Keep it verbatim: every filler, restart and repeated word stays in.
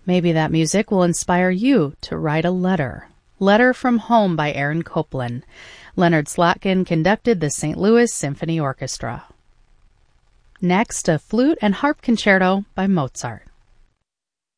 Maybe that music will inspire you to write a letter. Letter from Home by Aaron Copland. Leonard Slotkin conducted the Saint Louis Symphony Orchestra. Next, a flute and harp concerto by Mozart.